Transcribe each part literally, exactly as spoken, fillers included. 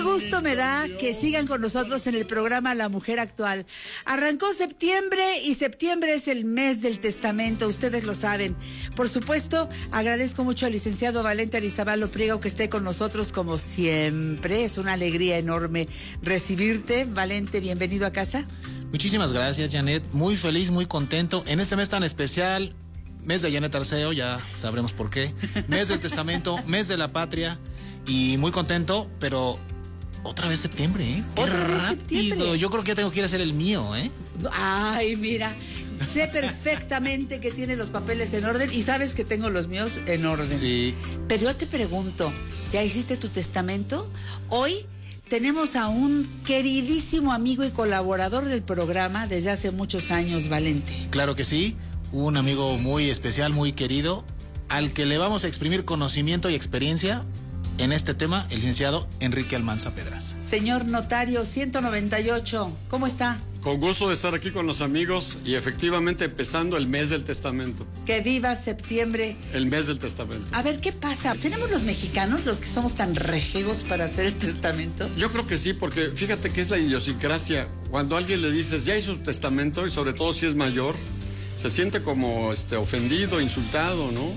gusto me da que sigan con nosotros en el programa La Mujer Actual. Arrancó septiembre y septiembre es el mes del testamento, ustedes lo saben. Por supuesto, agradezco mucho al licenciado Valente Arizabal Lopriego que esté con nosotros como siempre. Es una alegría enorme recibirte. Valente, bienvenido a casa. Muchísimas gracias, Janet. Muy feliz, muy contento. En este mes tan especial, mes de Janet Arceo, ya sabremos por qué. Mes del testamento, mes de la patria. Y muy contento, pero otra vez septiembre, ¿eh? Qué ¿Otra vez rápido. septiembre? Yo creo que ya tengo que ir a hacer el mío, ¿eh? Ay, mira, sé perfectamente que tiene los papeles en orden y sabes que tengo los míos en orden. Sí. Pero yo te pregunto, ¿ya hiciste tu testamento? Hoy tenemos a un queridísimo amigo y colaborador del programa desde hace muchos años, Valente. Claro que sí, un amigo muy especial, muy querido, al que le vamos a exprimir conocimiento y experiencia en este tema, el licenciado Enrique Almanza Pedraza. Señor notario ciento noventa y ocho, ¿cómo está? Con gusto de estar aquí con los amigos y efectivamente empezando el mes del testamento. Que viva septiembre. El mes del testamento. A ver, ¿qué pasa? ¿Seremos los mexicanos los que somos tan rejegos para hacer el testamento? Yo creo que sí, porque fíjate que es la idiosincrasia. Cuando a alguien le dices, ya hizo su testamento, y sobre todo si es mayor, se siente como este, ofendido, insultado, ¿no?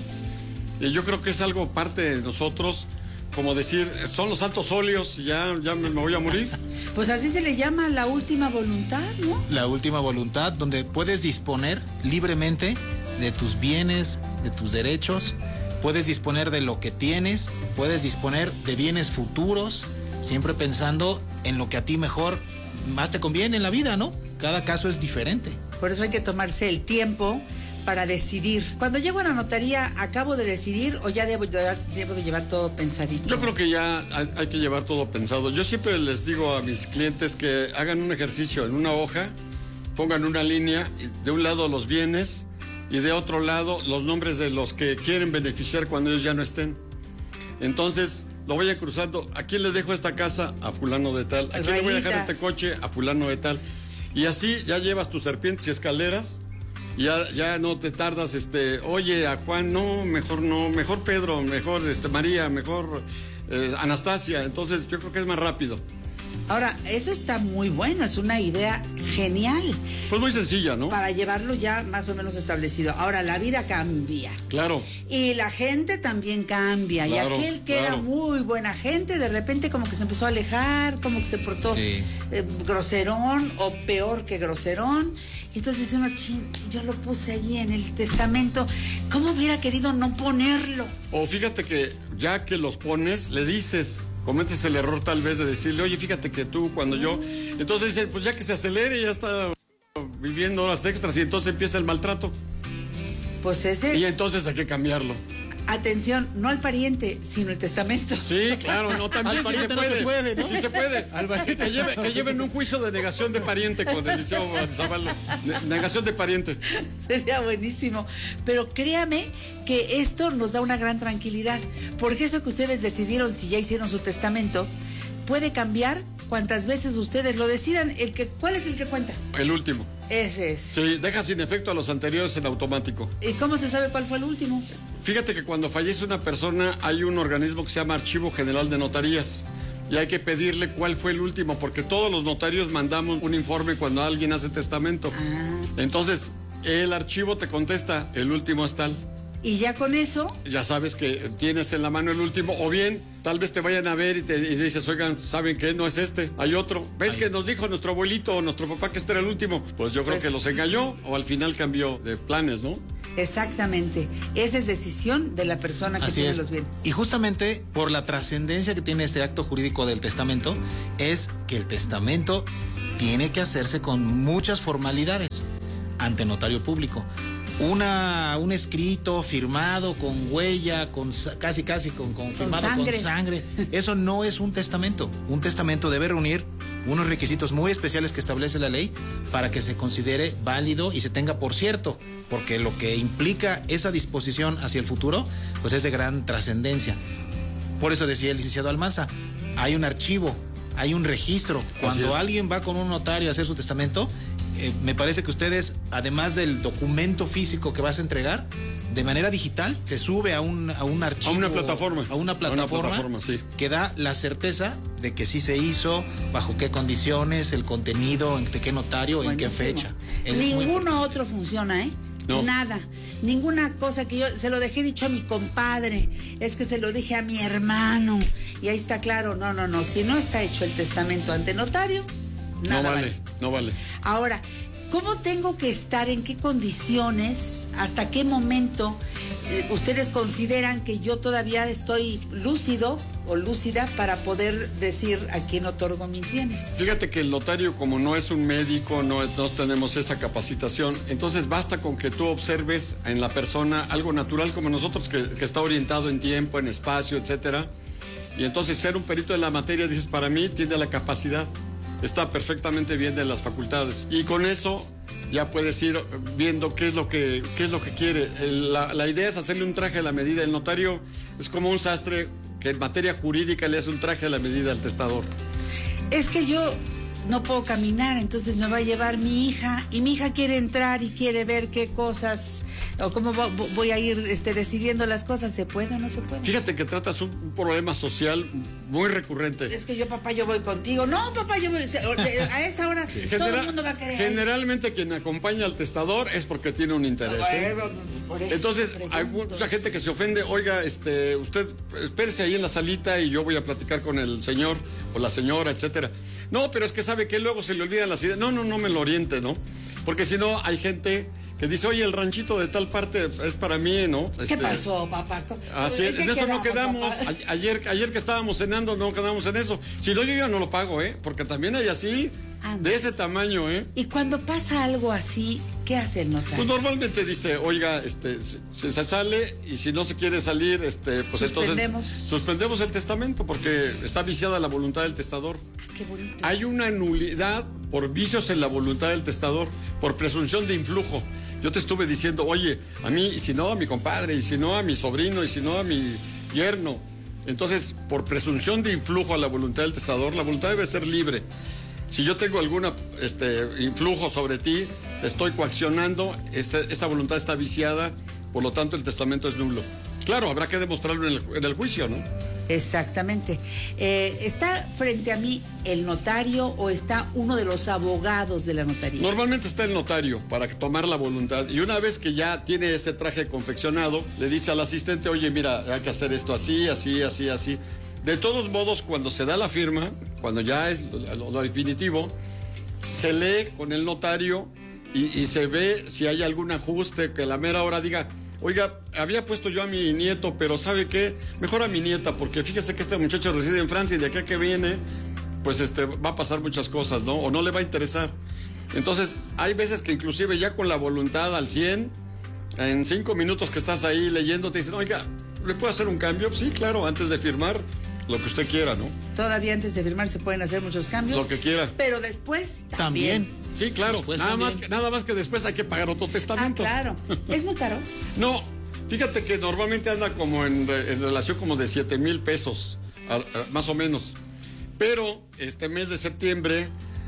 Y yo creo que es algo parte de nosotros, como decir, son los altos óleos y ya, ya me, me voy a morir. Pues así se le llama la última voluntad, ¿no? La última voluntad, donde puedes disponer libremente de tus bienes, de tus derechos, puedes disponer de lo que tienes, puedes disponer de bienes futuros, siempre pensando en lo que a ti mejor, más te conviene en la vida, ¿no? Cada caso es diferente. Por eso hay que tomarse el tiempo para decidir. Cuando llego a la notaría, ¿acabo de decidir o ya debo, debo de llevar todo pensadito? Yo creo que ya hay, hay que llevar todo pensado. Yo siempre les digo a mis clientes que hagan un ejercicio en una hoja, pongan una línea, de un lado los bienes y de otro lado los nombres de los que quieren beneficiar cuando ellos ya no estén. Entonces, lo vayan cruzando. ¿A quién le dejo esta casa? A fulano de tal. ¿A quién le voy a dejar este coche? A fulano de tal. Y así ya llevas tus serpientes y escaleras. Ya, ya no te tardas, este, oye, a Juan, no, mejor no, mejor Pedro, mejor este, María, mejor eh, Anastasia. Entonces yo creo que es más rápido. Ahora, eso está muy bueno, es una idea genial. Pues muy sencilla, ¿no? Para llevarlo ya más o menos establecido. Ahora, la vida cambia. Claro. Y la gente también cambia. Claro, y aquel que claro. era muy buena gente, de repente como que se empezó a alejar, como que se portó Sí. eh, groserón o peor que groserón. Y entonces dice uno, ching, yo lo puse ahí en el testamento. ¿Cómo hubiera querido no ponerlo? O fíjate que ya que los pones, le dices, cometes el error tal vez de decirle, oye, fíjate que tú cuando yo... Entonces dice, pues ya que se acelere, ya está viviendo horas extras y entonces empieza el maltrato. Pues ese... Y entonces hay que cambiarlo. Atención, no al pariente, sino el testamento. Sí, claro, no, también Al sí se pariente no puede. se puede, ¿no? Sí se puede. Al pariente Que, lleve, que lleven un juicio de negación de pariente con el liceo Zavala. Negación de pariente. Sería buenísimo. Pero créame que esto nos da una gran tranquilidad. Porque eso que ustedes decidieron, si ya hicieron su testamento, puede cambiar cuantas veces ustedes lo decidan. El que, ¿cuál es el que cuenta? El último. Ese es. Sí, deja sin efecto a los anteriores en automático. ¿Y cómo se sabe cuál fue el último? Fíjate que cuando fallece una persona hay un organismo que se llama Archivo General de Notarías y hay que pedirle cuál fue el último porque todos los notarios mandamos un informe cuando alguien hace testamento. Ah. Entonces, el archivo te contesta, el último es tal. Y ya con eso... Ya sabes que tienes en la mano el último, o bien, tal vez te vayan a ver y te y dices, oigan, ¿saben qué? No es este, hay otro. ¿Ves Ay. que nos dijo nuestro abuelito o nuestro papá que este era el último? Pues yo creo Pues- que los engañó o al final cambió de planes, ¿no? Exactamente. Esa es decisión de la persona que Así tiene es. los bienes. Y justamente por la trascendencia que tiene este acto jurídico del testamento, es que el testamento tiene que hacerse con muchas formalidades ante notario público. Una, un escrito firmado con huella, con sa- casi casi con, con firmado sangre. con sangre. Eso no es un testamento. Un testamento debe reunir unos requisitos muy especiales que establece la ley para que se considere válido y se tenga por cierto, porque lo que implica esa disposición hacia el futuro, pues es de gran trascendencia. Por eso decía el licenciado Almanza, hay un archivo, hay un registro. Cuando es. alguien va con un notario a hacer su testamento, eh, me parece que ustedes, además del documento físico que vas a entregar, de manera digital, se sube a un, a un archivo. A una plataforma. A una plataforma, a una plataforma sí. que da la certeza de que sí se hizo, bajo qué condiciones, el contenido, de qué notario, buenísimo. En qué fecha. Es Ninguno muy... otro funciona, ¿eh? No. Nada. Ninguna cosa que yo se lo dejé dicho a mi compadre, es que se lo dije a mi hermano. Y ahí está claro, no, no, no. Si no está hecho el testamento ante notario, nada no vale, vale. No vale. Ahora, ¿cómo tengo que estar? ¿En qué condiciones? ¿Hasta qué momento eh, ustedes consideran que yo todavía estoy lúcido o lúcida para poder decir a quién otorgo mis bienes? Fíjate que el notario, como no es un médico, no, no tenemos esa capacitación, entonces basta con que tú observes en la persona algo natural como nosotros, que, que está orientado en tiempo, en espacio, etcétera. Y entonces ser un perito de la materia, dices, para mí tiene la capacidad, está perfectamente bien de las facultades. Y con eso ya puedes ir viendo qué es lo que, qué es lo que quiere. El, la, la idea es hacerle un traje a la medida. El notario es como un sastre que en materia jurídica le hace un traje a la medida al testador. Es que yo no puedo caminar, entonces me va a llevar mi hija, y mi hija quiere entrar y quiere ver qué cosas, o cómo voy a ir este, decidiendo las cosas, ¿se puede o no se puede? Fíjate que tratas un, un problema social muy recurrente. Es que yo, papá, yo voy contigo. No, papá, yo voy, a esa hora sí. todo General, el mundo va a querer. Generalmente quien acompaña al testador es porque tiene un interés, ¿eh? Por eso Entonces, hay mucha gente que se ofende, oiga, este, usted espérese ahí en la salita y yo voy a platicar con el señor o la señora, etcétera. No, pero es que sabe que luego se le olvidan las ideas. No, no, no me lo oriente, ¿no? Porque si no, hay gente que dice, oye, el ranchito de tal parte es para mí, ¿no? ¿Qué este, pasó, papá? Así, en eso no quedamos. A, ayer, ayer que estábamos cenando, no quedamos en eso. Si no, yo ya no lo pago, ¿eh? Porque también hay así, ah, de ese tamaño, ¿eh? Y cuando pasa algo así, ¿qué hace el notario? Pues normalmente dice, oiga, este, se, se sale, y si no se quiere salir, este, pues suspendemos. entonces suspendemos el testamento porque está viciada la voluntad del testador. Ah, qué bonito. Hay una nulidad por vicios en la voluntad del testador, por presunción de influjo. Yo te estuve diciendo, oye, a mí, y si no, a mi compadre, y si no, a mi sobrino, y si no, a mi yerno. Entonces, por presunción de influjo a la voluntad del testador, la voluntad debe ser libre. Si yo tengo algún este, influjo sobre ti, te estoy coaccionando, esa, esa voluntad está viciada, por lo tanto el testamento es nulo. Claro, habrá que demostrarlo en el, en el juicio, ¿no? Exactamente. Eh, ¿Está frente a mí el notario o está uno de los abogados de la notaría? Normalmente está el notario para tomar la voluntad. Y una vez que ya tiene ese traje confeccionado, le dice al asistente, oye, mira, hay que hacer esto así, así, así, así. De todos modos, cuando se da la firma, cuando ya es lo, lo definitivo, se lee con el notario y, y se ve si hay algún ajuste que a la mera hora diga, oiga, había puesto yo a mi nieto, pero ¿sabe qué? Mejor a mi nieta, porque fíjese que este muchacho reside en Francia y de acá que viene, pues este, va a pasar muchas cosas, ¿no? O no le va a interesar. Entonces, hay veces que inclusive ya con la voluntad al cien, en cinco minutos que estás ahí leyendo, te dicen, oiga, ¿le puedo hacer un cambio? Sí, claro, antes de firmar, lo que usted quiera, ¿no? Todavía antes de firmar se pueden hacer muchos cambios. Lo que quiera. Pero después también. También. Sí, claro. Nada también. más, que, nada más que después hay que pagar otro testamento. Ah, claro. ¿Es muy caro? No, fíjate que normalmente anda como en, en relación como de siete mil pesos, a, a, más o menos. Pero este mes de septiembre,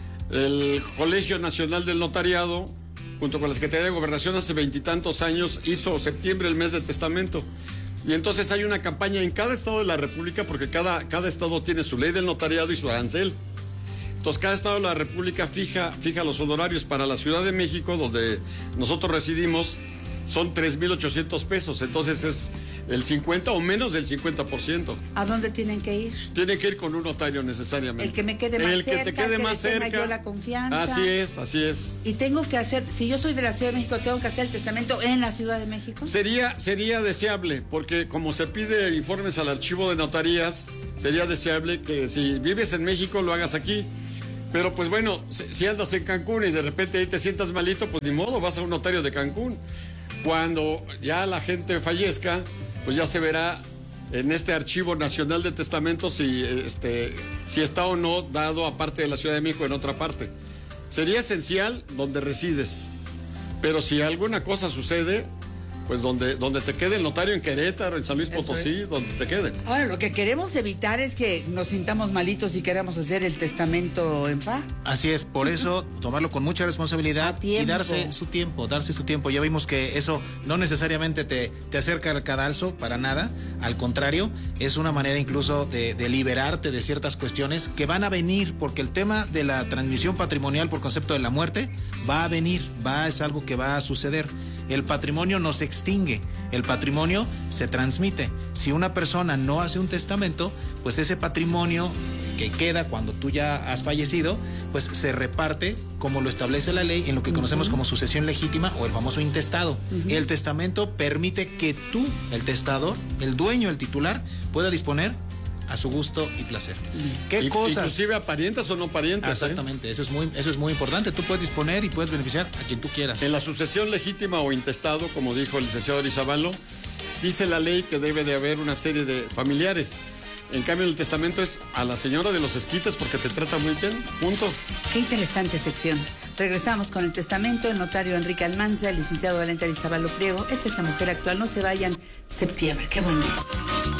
el Colegio Nacional del Notariado, junto con la Secretaría de Gobernación hace veintitantos años, hizo septiembre el mes de testamento. Y entonces hay una campaña en cada estado de la República, porque cada, cada estado tiene su ley del notariado y su arancel. Entonces, cada estado de la República fija, fija los honorarios. Para la Ciudad de México, donde nosotros residimos, son tres mil ochocientos pesos. Entonces, es el cincuenta o menos del cincuenta por ciento. ¿A dónde tienen que ir? Tienen que ir con un notario necesariamente. El que me quede más el cerca, que te quede que más le tenga cerca. yo la confianza. Así es, así es. Y tengo que hacer, si yo soy de la Ciudad de México, tengo que hacer el testamento en la Ciudad de México. Sería, sería deseable, porque como se pide informes al archivo de notarías, sería deseable que si vives en México lo hagas aquí. Pero pues bueno, si andas en Cancún y de repente ahí te sientas malito, pues ni modo, vas a un notario de Cancún. Cuando ya la gente fallezca, pues ya se verá en este Archivo Nacional de Testamentos si, este, si está o no dado aparte de la Ciudad de México en otra parte. Sería esencial donde resides, pero si alguna cosa sucede, pues donde, donde te quede el notario en Querétaro, en San Luis Potosí, es. donde te quede. Ahora, lo que queremos evitar es que nos sintamos malitos y queramos hacer el testamento en fa. Así es, por eso tomarlo con mucha responsabilidad y darse su tiempo, darse su tiempo. Ya vimos que eso no necesariamente te, te acerca al cadalso para nada, al contrario, es una manera incluso de, de liberarte de ciertas cuestiones que van a venir, porque el tema de la transmisión patrimonial por concepto de la muerte va a venir, va, es algo que va a suceder. El patrimonio no se extingue, el patrimonio se transmite. Si una persona no hace un testamento, pues ese patrimonio que queda cuando tú ya has fallecido, pues se reparte como lo establece la ley en lo que conocemos uh-huh. como sucesión legítima o el famoso intestado. Uh-huh. El testamento permite que tú, el testador, el dueño, el titular, pueda disponer a su gusto y placer. ¿Qué y, cosas? Inclusive a parientes o no parientes. Exactamente, ¿eh? eso es muy, eso es muy importante. Tú puedes disponer y puedes beneficiar a quien tú quieras. En la sucesión legítima o intestado, como dijo el licenciado Arizabalo, dice la ley que debe de haber una serie de familiares. En cambio, en el testamento es a la señora de los esquites porque te trata muy bien, punto. Qué interesante sección. Regresamos con el testamento, el notario Enrique Almanza, el licenciado Valente Arizabalo Priego. Esta es La Mujer Actual. No se vayan, septiembre, qué buen día.